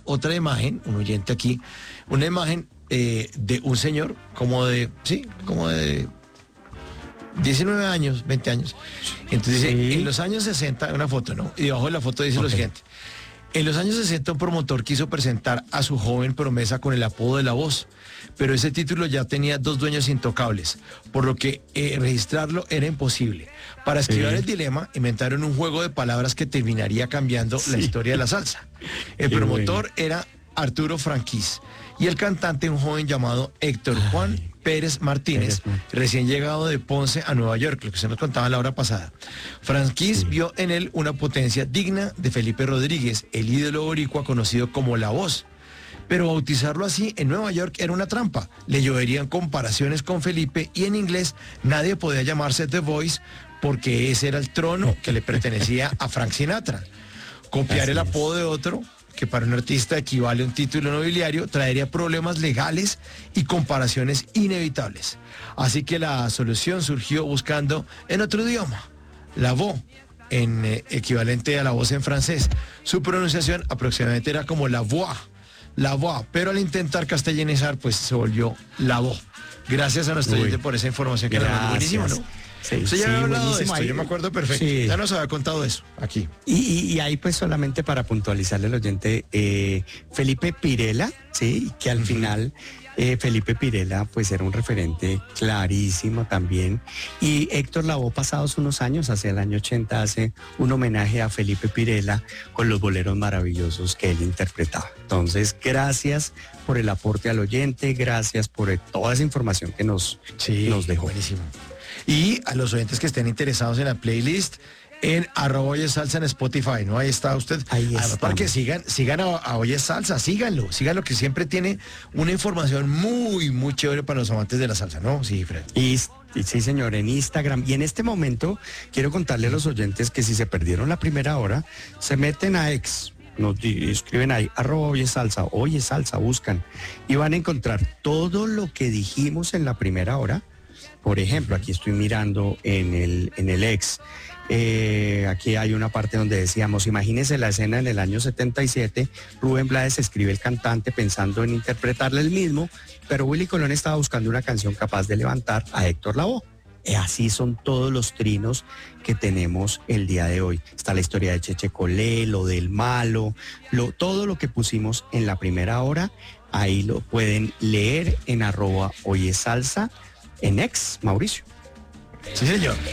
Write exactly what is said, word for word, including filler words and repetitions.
otra imagen, un oyente aquí, una imagen eh, de un señor como de, sí, como de diecinueve años, veinte años. Entonces dice, Sí. en los años sesenta, una foto, ¿no? Y debajo de la foto dice lo Ok. siguiente. En los años sesenta un promotor quiso presentar a su joven promesa con el apodo de La Voz, pero ese título ya tenía dos dueños intocables, por lo que eh, registrarlo era imposible. Para esquivar Sí. el dilema, inventaron un juego de palabras que terminaría cambiando la Sí. historia de la salsa. El Qué promotor bueno. era Arturo Franquís y el cantante un joven llamado Héctor Juan Ay. Pérez Martínez, Pérez Martínez. recién llegado de Ponce a Nueva York, lo que se nos contaba la hora pasada. Franquís Sí. vio en él una potencia digna de Felipe Rodríguez, el ídolo boricua conocido como La Voz. Pero bautizarlo así en Nueva York era una trampa. Le lloverían comparaciones con Felipe y en inglés nadie podía llamarse The Voice porque ese era el trono que le pertenecía a Frank Sinatra. Copiar Así el es. apodo de otro, que para un artista equivale a un título nobiliario, traería problemas legales y comparaciones inevitables. Así que la solución surgió buscando en otro idioma, la voz, en eh, equivalente a la voz en francés. Su pronunciación aproximadamente era como la voix, la voix, pero al intentar castellanizar, pues se volvió la voz. Gracias a nuestro Uy. oyente por esa información que nos mandó. Buenísimo, Gracias. ¿no? Sí, Usted ya sí, había hablado de buenísimo. esto, Ahí- yo me acuerdo perfecto. Sí. Ya nos había contado eso aquí. Y, y- y ahí pues solamente para puntualizarle al oyente, eh, Felipe Pirela, sí, que al Ujú. final eh, Felipe Pirela pues era un referente clarísimo también. Y Héctor Lavoe, pasados unos años, hacia el año ochenta, hace un homenaje a Felipe Pirela con los boleros maravillosos que él interpretaba. Entonces, gracias por el aporte al oyente, gracias por eh, toda esa información que nos, Sí, nos dejó. buenísimo. Y a los oyentes que estén interesados en la playlist, en arroba Oye Salsa en Spotify, ¿no? Ahí está usted. Ahí Además, estamos. para que sigan, sigan a, a Oye Salsa, síganlo, síganlo, que siempre tiene una información muy, muy chévere para los amantes de la salsa, ¿no? Sí, Fred. Y, y sí, señor, en Instagram. Y en este momento quiero contarle a los oyentes que si se perdieron la primera hora, se meten a X, nos di- escriben ahí, arroba Oye Salsa, Oye Salsa, buscan, y van a encontrar todo lo que dijimos en la primera hora. Por ejemplo, aquí estoy mirando en el, en el X. Eh, aquí hay una parte donde decíamos, imagínese la escena en el año setenta y siete, Rubén Blades escribe el cantante pensando en interpretarle el mismo, pero Willy Colón estaba buscando una canción capaz de levantar a Héctor Lavoe. Eh, Así son todos los trinos que tenemos el día de hoy. Está la historia de Cheche Colé, lo del malo, lo, todo lo que pusimos en la primera hora, ahí lo pueden leer en arroba Oye Salsa en X, Mauricio. Sí, señor.